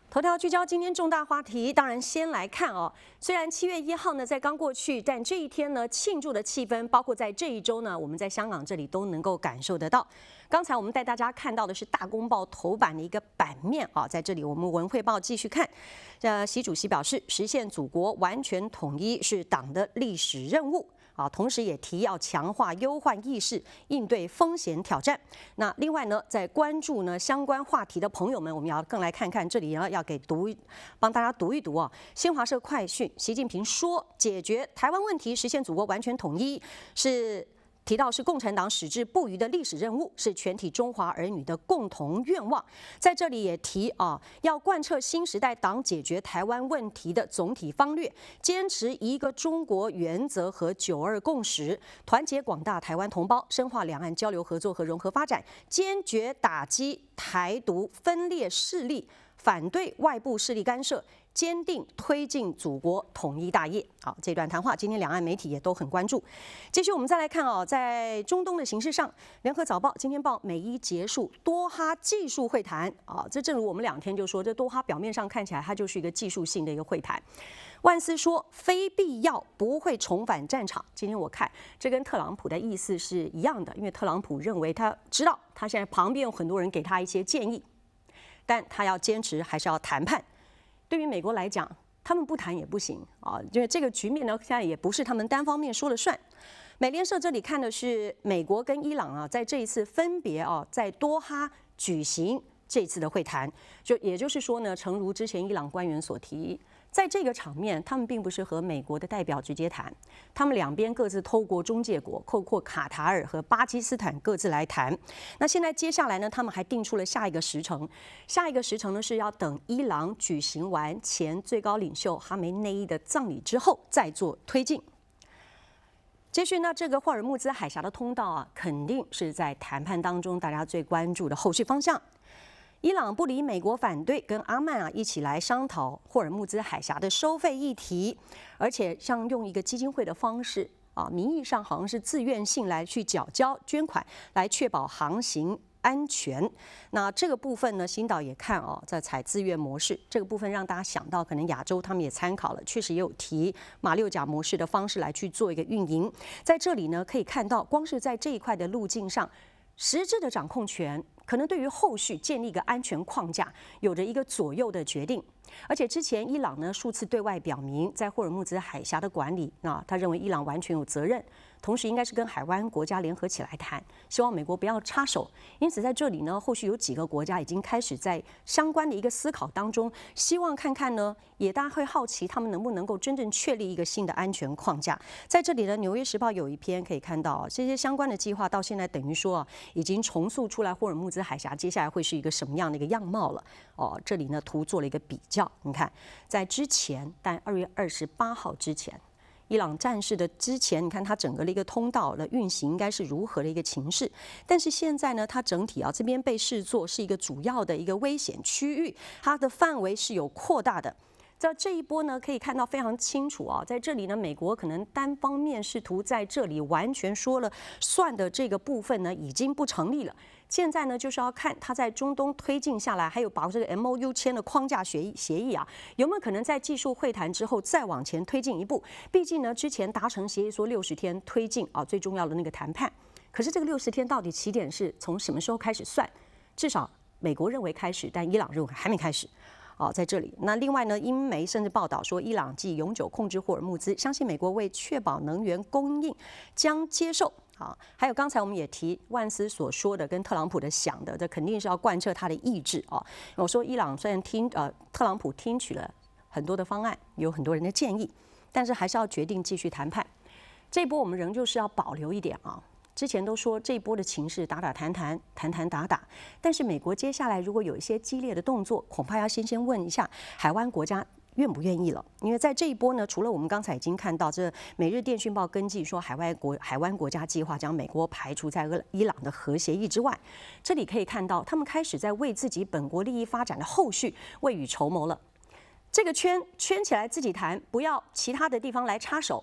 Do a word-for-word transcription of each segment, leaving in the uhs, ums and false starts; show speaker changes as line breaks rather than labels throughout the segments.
头条聚焦今天重大话题，当然先来看哦。虽然七月一号呢在刚过去，但这一天呢庆祝的气氛，包括在这一周呢，我们在香港这里都能够感受得到。刚才我们带大家看到的是大公报头版的一个版面啊，在这里我们文汇报继续看。呃，习主席表示，实现祖国完全统一是党的历史任务。啊，同时也提要强化忧患意识，应对风险挑战。那另外呢，在关注呢相关话题的朋友们，我们要更来看看这里呢，要给读帮大家读一读啊。新华社快讯，习近平说，解决台湾问题，实现祖国完全统一是。提到是共产党矢志不渝的历史任务，是全体中华儿女的共同愿望。在这里也提啊，要贯彻新时代党解决台湾问题的总体方略，坚持一个中国原则和九二共识，团结广大台湾同胞，深化两岸交流合作和融合发展，坚决打击台独分裂势力，反对外部势力干涉。坚定推进祖国统一大业。好，这段谈话，今天两岸媒体也都很关注。继续，我们再来看哦，在中东的形势上，联合早报今天报美伊结束多哈技术会谈啊，这正如我们两天就说，这多哈表面上看起来它就是一个技术性的一个会谈。万斯说，非必要不会重返战场。今天我看这跟特朗普的意思是一样的，因为特朗普认为他知道他现在旁边有很多人给他一些建议，但他要坚持还是要谈判。对于美国来讲，他们不谈也不行啊，因为这个局面呢，现在也不是他们单方面说了算。美联社这里看的是美国跟伊朗啊，在这一次分别啊，在多哈举行这次的会谈，就也就是说呢，诚如之前伊朗官员所提。在这个场面，他们并不是和美国的代表直接谈，他们两边各自透过中介国，包括卡塔尔和巴基斯坦各自来谈。那现在接下来呢，他们还定出了下一个时程，下一个时程呢是要等伊朗举行完前最高领袖哈梅内伊的葬礼之后再做推进。接续呢，这个霍尔木兹海峡的通道啊，肯定是在谈判当中大家最关注的后续方向。伊朗不理美国反对，跟阿曼啊一起来商讨霍尔木兹海峡的收费议题，而且像用一个基金会的方式啊，名义上好像是自愿性来去缴交捐款，来确保航行安全。那这个部分呢，新岛也看哦，在采自愿模式这个部分，让大家想到可能亚洲他们也参考了，确实也有提马六甲模式的方式来去做一个运营。在这里呢，可以看到，光是在这一块的路径上，实质的掌控权。可能对于后续建立一个安全框架，有着一个左右的决定。而且之前伊朗呢数次对外表明，在霍尔木兹海峡的管理，那他认为伊朗完全有责任，同时应该是跟海湾国家联合起来谈，希望美国不要插手。因此在这里呢，后续有几个国家已经开始在相关的一个思考当中，希望看看呢，也大家会好奇他们能不能够真正确立一个新的安全框架。在这里呢，《纽约时报》有一篇可以看到，这些相关的计划到现在等于说啊，已经重塑出来霍尔木兹海峡接下来会是一个什么样的一个样貌了。哦，这里呢图做了一个比较。你看，在之前，但二月二十八号之前，伊朗战事的之前，你看它整个的一个通道的运行应该是如何的一个情势。但是现在呢，它整体啊这边被视作是一个主要的一个危险区域，它的范围是有扩大的。在这一波呢，可以看到非常清楚啊，在这里呢，美国可能单方面试图在这里完全说了算的这个部分呢，已经不成立了。现在呢，就是要看它在中东推进下来，还有把这个 M O U 签的框架协议协议啊，有没有可能在技术会谈之后再往前推进一步？毕竟呢，之前达成协议说六十天推进啊，最重要的那个谈判。可是这个六十天到底起点是从什么时候开始算？至少美国认为开始，但伊朗认为还没开始。哦，在这里，那另外呢，英媒甚至报道说，伊朗既永久控制霍尔木兹，相信美国为确保能源供应将接受。啊，还有刚才我们也提万斯所说的，跟特朗普的想的，这肯定是要贯彻他的意志啊。我说伊朗虽然听呃特朗普听取了很多的方案，有很多人的建议，但是还是要决定继续谈判。这一波我们仍旧是要保留一点啊。之前都说这一波的情势打打谈谈谈谈打打，但是美国接下来如果有一些激烈的动作，恐怕要先先问一下海湾国家愿不愿意了。因为在这一波呢，除了我们刚才已经看到这《每日电讯报》登记说海外国海湾国家计划将美国排除在伊朗的核协议之外，这里可以看到他们开始在为自己本国利益发展的后续未雨绸缪了。这个圈圈起来自己谈，不要其他的地方来插手。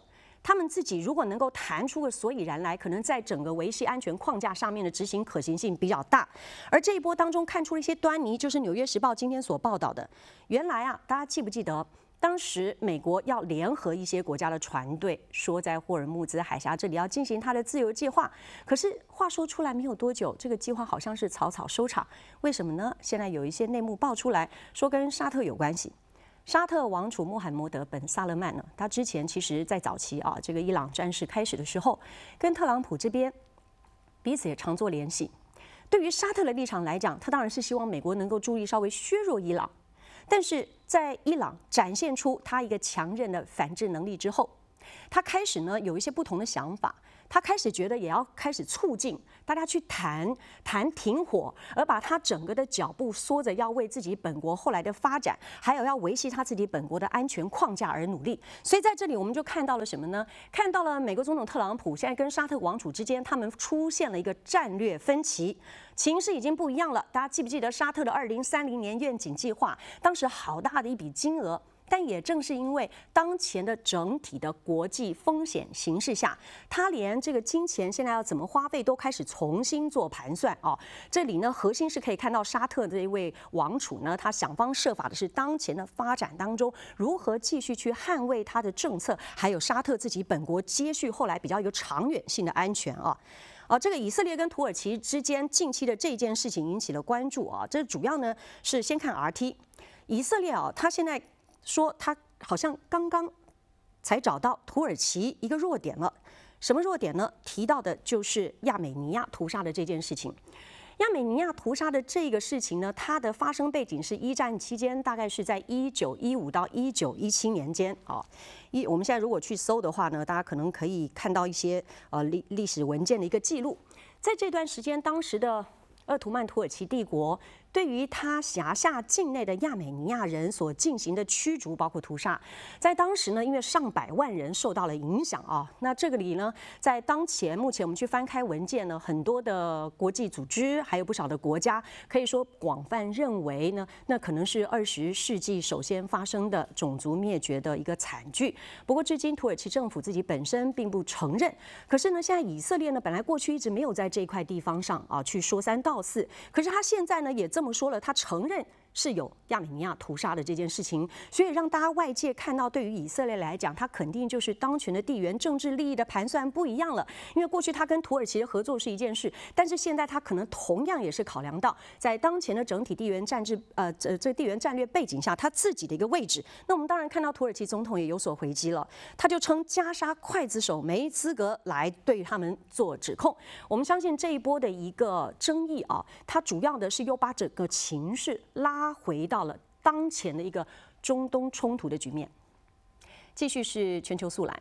他们自己如果能够谈出个所以然来，可能在整个维系安全框架上面的执行可行性比较大。而这一波当中看出了一些端倪，就是《纽约时报》今天所报道的，原来啊，大家记不记得？当时美国要联合一些国家的船队，说在霍尔木兹海峡这里要进行它的自由计划。可是话说出来没有多久，这个计划好像是草草收场。为什么呢？现在有一些内幕爆出来，说跟沙特有关系。沙特王储穆罕默德本萨勒曼呢，他之前其实在早期啊，这个伊朗战事开始的时候，跟特朗普这边彼此也常做联系。对于沙特的立场来讲，他当然是希望美国能够注意稍微削弱伊朗。但是在伊朗展现出他一个强韧的反制能力之后，他开始呢有一些不同的想法。他开始觉得也要开始促进大家去谈谈停火，而把他整个的脚步缩着，要为自己本国后来的发展，还有要维系他自己本国的安全框架而努力。所以在这里我们就看到了什么呢？看到了美国总统特朗普现在跟沙特王储之间，他们出现了一个战略分歧，情势已经不一样了。大家记不记得沙特的二零三零年愿景计划？当时好大的一笔金额。但也正是因为当前的整体的国际风险形势下，他连这个金钱现在要怎么花费都开始重新做盘算哦。这里呢，核心是可以看到沙特这一位王储呢，他想方设法的是当前的发展当中如何继续去捍卫他的政策，还有沙特自己本国接续后来比较有长远性的安全啊。啊，这个以色列跟土耳其之间近期的这件事情引起了关注啊。这主要呢是先看 R T， 以色列啊，他现在说他好像刚刚才找到土耳其一个弱点了，什么弱点呢？提到的就是亚美尼亚屠杀的这件事情。亚美尼亚屠杀的这个事情呢，它的发生背景是一战期间，大概是在一九一五到一九一七年间啊。一我们现在如果去搜的话呢，大家可能可以看到一些呃历历史文件的一个记录，在这段时间，当时的鄂图曼土耳其帝国对于他辖下境内的亚美尼亚人所进行的驱逐，包括屠杀，在当时呢，因为上百万人受到了影响啊。那这个里呢，在当前目前我们去翻开文件呢，很多的国际组织，还有不少的国家，可以说广泛认为呢，那可能是二十世纪首先发生的种族灭绝的一个惨剧。不过至今土耳其政府自己本身并不承认。可是呢，现在以色列呢，本来过去一直没有在这一块地方上啊去说三道四，可是他现在呢也这么说了，他承认是有亚美尼亚屠杀的这件事情，所以让大家外界看到，对于以色列来讲，他肯定就是当前的地缘政治利益的盘算不一样了。因为过去他跟土耳其的合作是一件事，但是现在他可能同样也是考量到在当前的整体地缘战治呃这这地缘战略背景下，他自己的一个位置。那我们当然看到土耳其总统也有所回击了，他就称加沙刽子手没资格来对他们做指控。我们相信这一波的一个争议啊，它主要的是又把整个情势拉回到了当前的一个中东冲突的局面。继续是全球速览。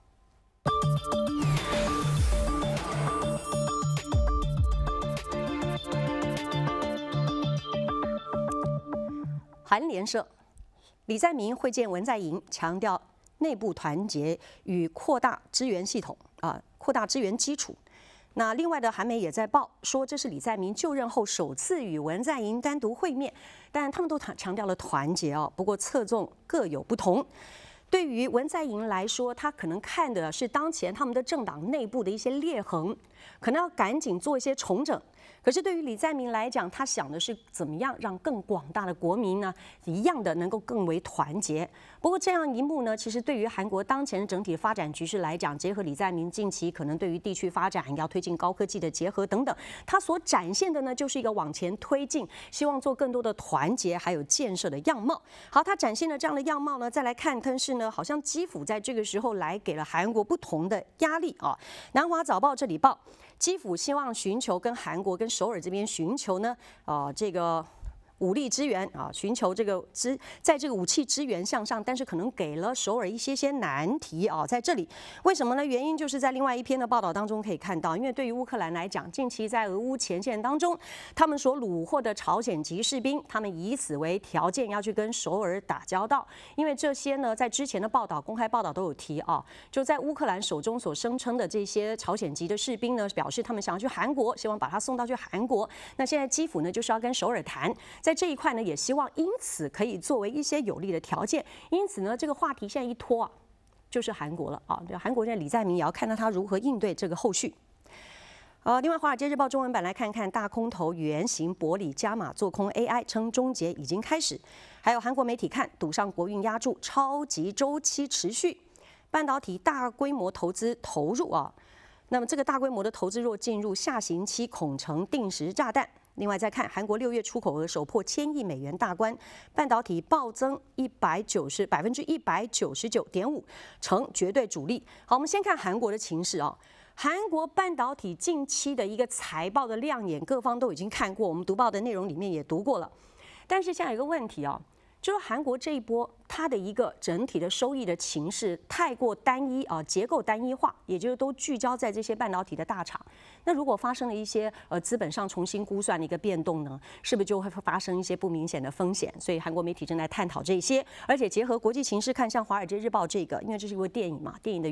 韩联社，李在明会见文在寅，强调内部团结与扩大支援系统啊，扩大支援基础。那另外的韩媒也在报说，这是李在明就任后首次与文在寅单独会面，但他们都强调了团结哦，不过侧重各有不同。对于文在寅来说，他可能看的是当前他们的政党内部的一些裂痕，可能要赶紧做一些重整。可是对于李在明来讲，他想的是怎么样让更广大的国民呢，一样的能够更为团结。不过这样一幕呢，其实对于韩国当前整体发展局势来讲，结合李在明近期可能对于地区发展要推进高科技的结合等等，他所展现的呢，就是一个往前推进，希望做更多的团结还有建设的样貌。好，他展现了这样的样貌呢，再来看，但是呢，好像基辅在这个时候来给了韩国不同的压力啊。南华早报这里报，基辅希望寻求跟韩国跟首尔这边寻求呢，呃，这个武力支援啊，寻求这个支在这个武器支援向上，但是可能给了首尔一些些难题啊，在这里为什么呢？原因就是在另外一篇的报道当中可以看到，因为对于乌克兰来讲，近期在俄乌前线当中，他们所虏获的朝鲜籍士兵，他们以此为条件要去跟首尔打交道，因为这些呢，在之前的报道、公开报道都有提啊，就在乌克兰手中所声称的这些朝鲜籍的士兵呢，表示他们想要去韩国，希望把他送到去韩国。那现在基辅呢，就是要跟首尔谈。在这一块呢，也希望因此可以作为一些有利的条件。因此呢，这个话题现在一拖啊， 就是韩国了啊。韩国现在李在明也要看到他如何应对这个后续。呃，另外，《华尔街日报》中文版来看看大空头原型博里加码做空 A I， 称终结已经开始。还有韩国媒体看赌上国运压住，超级周期持续，半导体大规模投资投入啊。那么这个大规模的投资若进入下行期，恐成定时炸弹。另外再看韩国六月出口额首破千亿美元大关，半导体暴增一百九十百分之一百九十九点五，成绝对主力。好，我们先看韩国的情势啊。韩国半导体近期的一个财报的亮眼，各方都已经看过，我们读报的内容里面也读过了。但是现在有一个问题啊，就是韩国这一波它的一个整体的收益的情势太过单一啊，结构单一化，也就是都聚焦在这些半导体的大厂。那如果发生了一些呃资本上重新估算的一个变动呢，是不是就会发生一些不明显的风险？所以韩国媒体正在探讨这些，而且结合国际情势看，像《华尔街日报》这个，因为这是一部电影嘛，电影的。